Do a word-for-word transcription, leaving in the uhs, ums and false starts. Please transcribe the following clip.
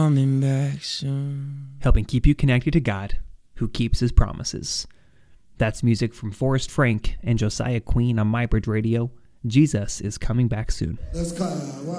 Coming back soon. Helping keep you connected to God, who keeps his promises. That's music from Forrest Frank and Josiah Queen on MyBridge Radio. Jesus is coming back soon. Let's go.